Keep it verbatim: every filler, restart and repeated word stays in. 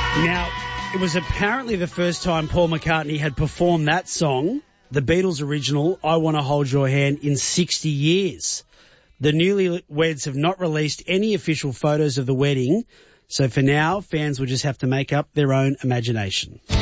Now, it was apparently the first time Paul McCartney had performed that song, the Beatles original, I Want to Hold Your Hand, in sixty years. The newlyweds have not released any official photos of the wedding, so for now, fans will just have to make up their own imagination.